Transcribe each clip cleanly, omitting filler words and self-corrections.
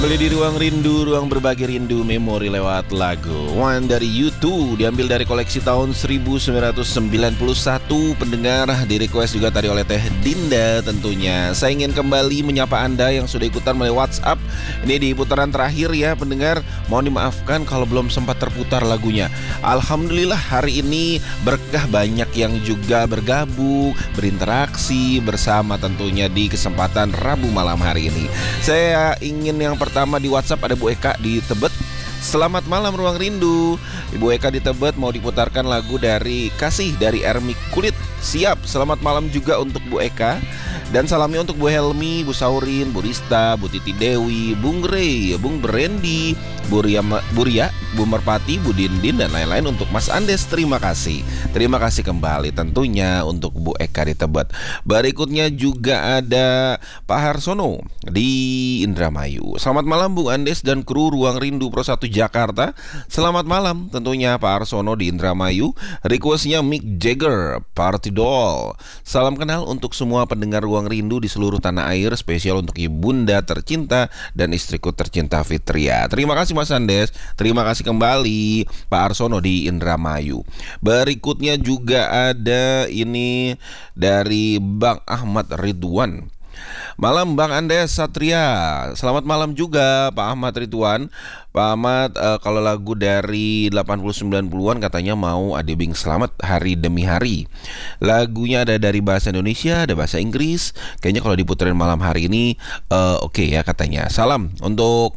Kembali di Ruang Rindu, ruang berbagi rindu memori lewat lagu One dari U2, diambil dari koleksi tahun 1991. Pendengar di request juga tadi oleh Teh Dinda tentunya. Saya ingin kembali menyapa Anda yang sudah ikutan melalui WhatsApp. Ini di putaran terakhir ya pendengar. Mohon dimaafkan kalau belum sempat terputar lagunya. Alhamdulillah hari ini berkah banyak yang juga bergabung, berinteraksi bersama tentunya di kesempatan Rabu malam hari ini. Saya ingin yang pertama di WhatsApp ada Bu Eka di Tebet. Selamat malam Ruang Rindu. Ibu Eka di Tebet mau diputarkan lagu dari Kasih dari Ermi Kulit. Siap. Selamat malam juga untuk Bu Eka. Dan salamnya untuk Bu Helmi, Bu Saurin, Bu Rista, Bu Titi Dewi, Bung Rey, Bung Berendi, Bu Ria, Bu Merpati, Bu Dindin, dan lain-lain untuk Mas Andes. Terima kasih. Terima kasih kembali tentunya untuk Bu Eka di Tebet. Berikutnya juga ada Pak Harsono di Indramayu. Selamat malam Bu Andes dan kru Ruang Rindu Pro 1 Jakarta. Selamat malam tentunya Pak Harsono di Indramayu. Requestnya Mick Jagger, Party Doll. Salam kenal untuk semua pendengar Ruang Rindu di seluruh tanah air, spesial untuk ibunda tercinta dan istriku tercinta Fitria. Terima kasih Mas Andes. Terima kasih kembali Pak Arsono di Indramayu. Berikutnya juga ada ini dari Bang Ahmad Ridwan. Malam Bang Andes Satria. Selamat malam juga Pak Ahmad Ridwan. Pak Ahmad, kalau lagu dari 80-90-an katanya mau Ade Bing Selamat Hari Demi Hari. Lagunya ada dari bahasa Indonesia, ada bahasa Inggris. Kayaknya kalau diputerin malam hari ini oke ya katanya. Salam untuk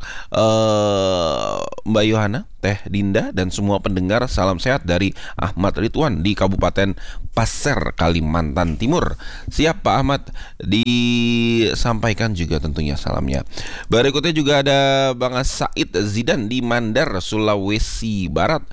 Mbak Yohana, Teh Dinda, dan semua pendengar. Salam sehat dari Ahmad Ridwan di Kabupaten Pasir, Kalimantan Timur. Siap Pak Ahmad, disampaikan juga tentunya salamnya. Berikutnya juga ada Bang Said Zidan di Mandar, Sulawesi Barat.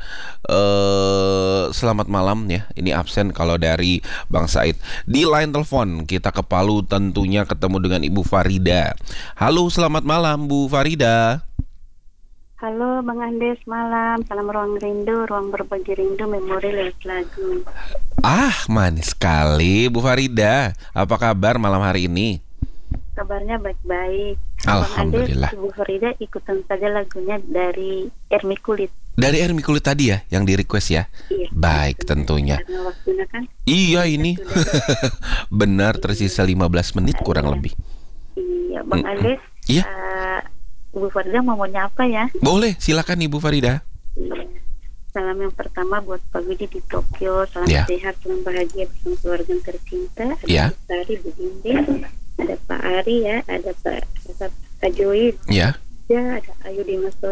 Selamat malam ya. Ini absen kalau dari Bang Said. Di line telepon kita ke Palu tentunya ketemu dengan Ibu Farida. Halo, selamat malam Bu Farida. Halo Bang Andes, malam. Salam Ruang Rindu, ruang berbagi rindu memori lewat lagu. Manis sekali Bu Farida. Apa kabar malam hari ini? Kabarnya baik-baik. Alhamdulillah. Bang Andes, Bu Farida ikutan saja lagunya dari Ermi Kulit. Dari Ermi Kulit tadi ya, yang di request ya? Iya. Baik tentunya. Karena waktunya kan. Iya ini. Benar, tersisa 15 menit kurang lebih. Iya, Bang Andes. Iya. Bu Farida mau nyapa ya? Boleh, silakan Ibu Farida. Iya. Salam yang pertama buat Pak Widi di Tokyo. Salam sehat, salam bahagia bersama keluarga yang tercinta. Ada Bu Sari, Bu Dindin, ada Pak Ari ya, ada Pak Joid. Ya, ada Ayu di Mas.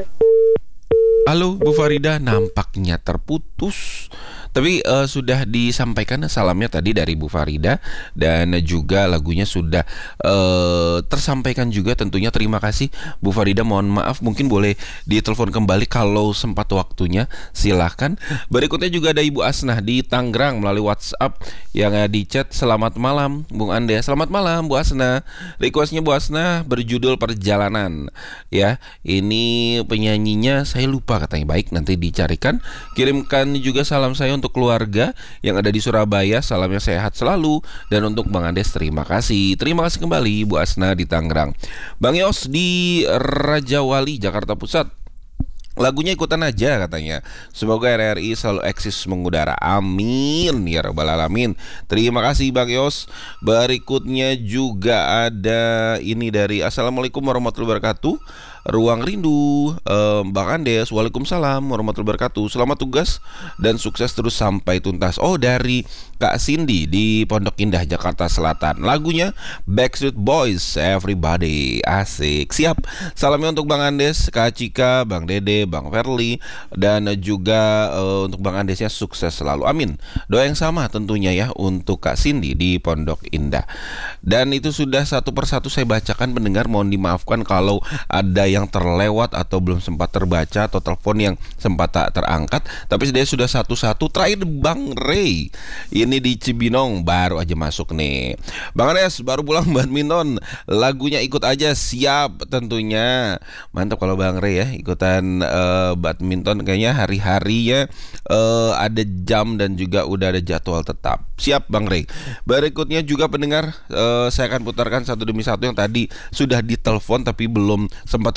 Halo Bu Farida, nampaknya terputus. Tapi sudah disampaikan salamnya tadi dari Bu Farida. Dan juga lagunya sudah tersampaikan juga tentunya. Terima kasih Bu Farida, mohon maaf mungkin boleh ditelepon kembali kalau sempat waktunya. Silahkan. Berikutnya juga ada Ibu Asnah di Tangerang melalui WhatsApp yang di chat. Selamat malam Bung Ande. Selamat malam Bu Asnah. Requestnya Bu Asnah berjudul Perjalanan. Ya, ini penyanyinya saya lupa katanya. Baik, nanti dicarikan. Kirimkan juga salam saya untuk keluarga yang ada di Surabaya. Salamnya sehat selalu. Dan untuk Bang Andes terima kasih. Terima kasih kembali Bu Asna di Tangerang. Bang Yos di Raja Wali, Jakarta Pusat. Lagunya ikutan aja katanya. Semoga RRI selalu eksis mengudara. Amin ya rabbal alamin. Terima kasih Bang Yos. Berikutnya juga ada ini dari Assalamualaikum warahmatullahi wabarakatuh. Ruang Rindu, Bang Andes. Waalaikumsalam warahmatullahi wabarakatuh. Selamat tugas dan sukses terus sampai tuntas. Oh, dari Kak Cindy di Pondok Indah, Jakarta Selatan. Lagunya Backstreet Boys, Everybody. Asik. Siap. Salamnya untuk Bang Andes, Kak Cika, Bang Dede, Bang Verly, dan juga untuk Bang Andesnya sukses selalu. Amin. Doa yang sama tentunya ya untuk Kak Cindy di Pondok Indah. Dan itu sudah satu persatu saya bacakan pendengar. Mohon dimaafkan kalau ada yang terlewat atau belum sempat terbaca atau telepon yang sempat tak terangkat. Tapi sudah satu-satu. Terakhir Bang Ray, ini di Cibinong, baru aja masuk nih. Bang Anes baru pulang badminton, lagunya ikut aja. Siap tentunya. Mantap kalau Bang Ray ya ikutan badminton. Kayaknya hari-harinya ada jam dan juga udah ada jadwal tetap. Siap Bang Ray. Berikutnya juga pendengar, saya akan putarkan satu demi satu yang tadi sudah ditelepon tapi belum sempat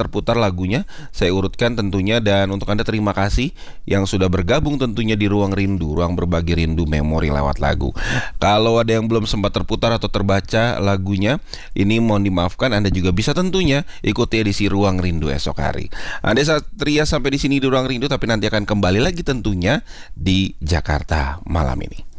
terputar lagunya, saya urutkan tentunya. Dan untuk Anda terima kasih yang sudah bergabung tentunya di Ruang Rindu, ruang berbagi rindu memori lewat lagu. Kalau ada yang belum sempat terputar atau terbaca lagunya, ini mohon dimaafkan. Anda juga bisa tentunya ikuti edisi Ruang Rindu esok hari. Anda Satria sampai di sini di Ruang Rindu, tapi nanti akan kembali lagi tentunya di Jakarta malam ini.